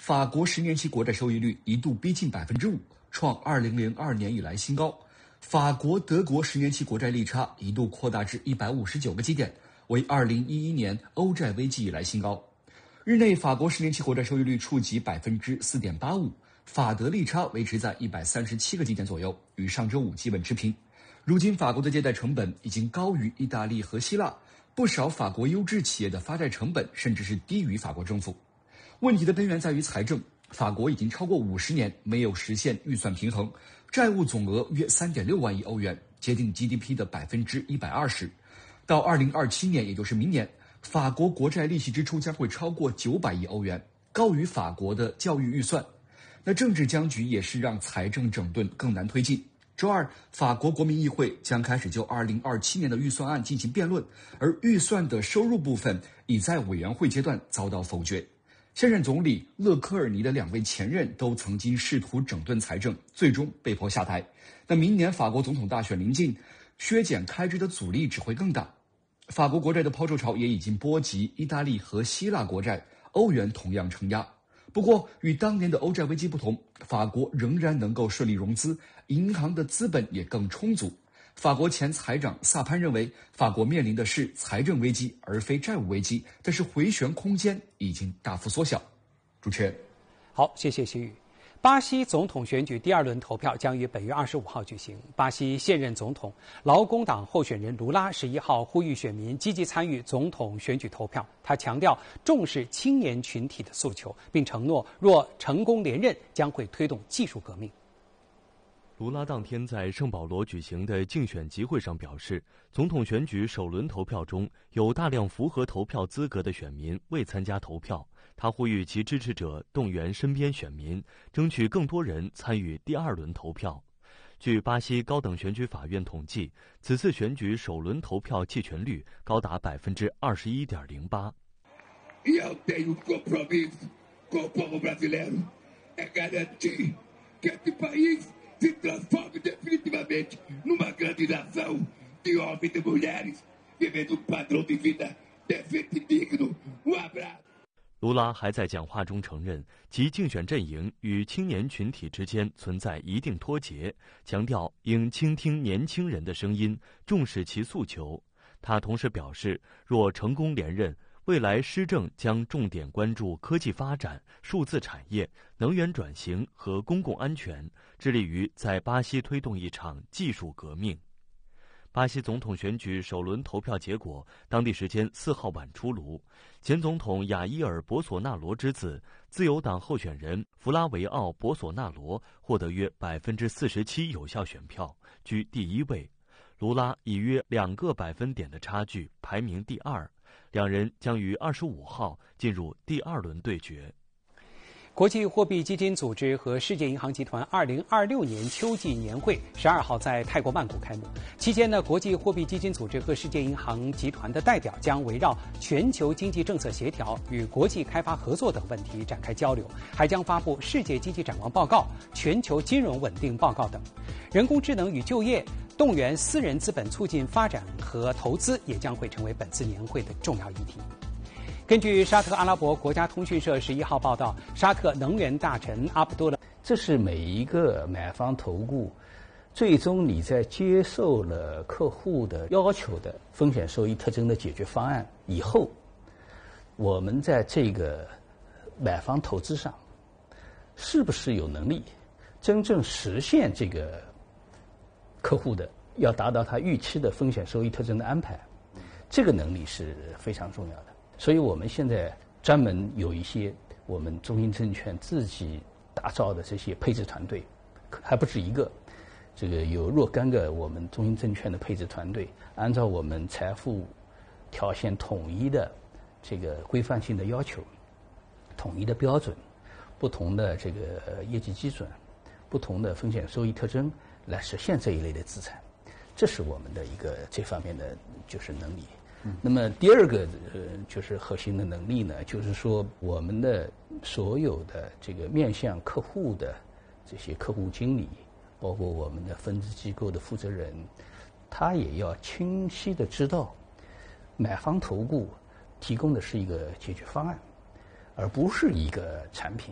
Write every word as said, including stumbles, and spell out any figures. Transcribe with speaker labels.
Speaker 1: 法国十年期国债收益率一度逼近百分之五，创二零零二年以来新高。法国、德国十年期国债利差一度扩大至一百五十九个基点，为二零一一年欧债危机以来新高。日内，法国十年期国债收益率触及百分之四点八五，法德利差维持在一百三十七个基点左右，与上周五基本持平。如今，法国的借贷成本已经高于意大利和希腊，不少法国优质企业的发债成本甚至是低于法国政府。问题的根源在于财政，法国已经超过五十年没有实现预算平衡，债务总额约 三点六万亿欧元，接近 G D P 的百分之一百二十。到二零二七年，也就是明年，法国国债利息支出将会超过九百亿欧元，高于法国的教育预算。那政治僵局也是让财政整顿更难推进。周二，法国国民议会将开始就二零二七年的预算案进行辩论，而预算的收入部分已在委员会阶段遭到否决。现任总理勒科尔尼的两位前任都曾经试图整顿财政，最终被迫下台。那明年法国总统大选临近，削减开支的阻力只会更大。法国国债的抛售潮也已经波及意大利和希腊国债，欧元同样承压。不过，与当年的欧债危机不同，法国仍然能够顺利融资，银行的资本也更充足。法国前财长萨潘认为，法国面临的是财政危机而非债务危机，但是回旋空间已经大幅缩小。主持人，
Speaker 2: 好，谢谢徐宇。巴西总统选举第二轮投票将于本月二十五号举行。巴西现任总统劳工党候选人卢拉十一号呼吁选民积极参与总统选举投票。他强调重视青年群体的诉求，并承诺若成功连任，将会推动技术革命。
Speaker 3: 卢拉当天在圣保罗举行的竞选集会上表示，总统选举首轮投票中有大量符合投票资格的选民未参加投票。他呼吁其支持者动员身边选民，争取更多人参与第二轮投票。据巴西高等选举法院统计，此次选举首轮投票弃权率高达百分之二十一点零八。
Speaker 4: se transforme definitivamente numa grande nação de homens e mulheres vivendo um padrão de vida decente e digno. Um abraço.
Speaker 3: 卢拉还在讲话中承认，其竞选阵营与青年群体之间存在一定脱节，强调应倾听年轻人的声音，重视其诉求。他同时表示，若成功连任，未来施政将重点关注科技发展、数字产业、能源转型和公共安全，致力于在巴西推动一场技术革命。巴西总统选举首轮投票结果，当地时间四号晚出炉。前总统亚伊尔·博索纳罗之子、自由党候选人弗拉维奥·博索纳罗获得约百分之四十七有效选票，居第一位。卢拉以约两个百分点的差距排名第二。两人将于二十五号进入第二轮对决。
Speaker 2: 国际货币基金组织和世界银行集团二零二六年秋季年会十二号在泰国曼谷开幕。期间呢，国际货币基金组织和世界银行集团的代表将围绕全球经济政策协调与国际开发合作等问题展开交流，还将发布世界经济展望报告、全球金融稳定报告等。人工智能与就业、动员私人资本促进发展和投资也将会成为本次年会的重要议题。根据沙特阿拉伯国家通讯社十一号报道，沙特能源大臣阿卜杜勒，
Speaker 5: 这是每一个买方投顾，最终你在接受了客户的要求的风险收益特征的解决方案以后，我们在这个买方投资上，是不是有能力真正实现这个客户的要达到他预期的风险收益特征的安排，这个能力是非常重要的。所以我们现在专门有一些我们中信证券自己打造的这些配置团队，还不止一个，这个有若干个我们中信证券的配置团队，按照我们财富条线统一的这个规范性的要求、统一的标准、不同的这个业绩基准、不同的风险收益特征来实现这一类的资产，这是我们的一个这方面的就是能力。那么第二个呃就是核心的能力呢，就是说我们的所有的这个面向客户的这些客户经理，包括我们的分支机构的负责人，他也要清晰的知道，买方投顾提供的是一个解决方案，而不是一个产品。